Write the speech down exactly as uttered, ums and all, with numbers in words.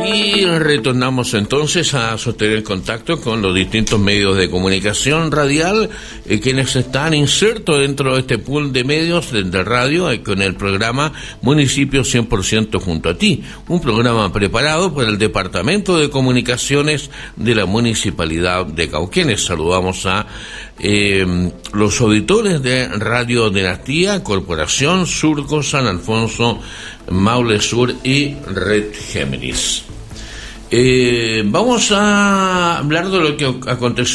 Y retornamos entonces a sostener contacto con los distintos medios de comunicación radial, eh, quienes están insertos dentro de este pool de medios de, de radio, eh, con el programa Municipio cien por ciento junto a ti, un programa preparado por el Departamento de Comunicaciones de la Municipalidad de Cauquenes. Saludamos a eh, los auditores de Radio Dinastía, Corporación, Surco, San Alfonso, Maule Sur y Red Géminis. Eh, vamos a hablar de lo que aconteció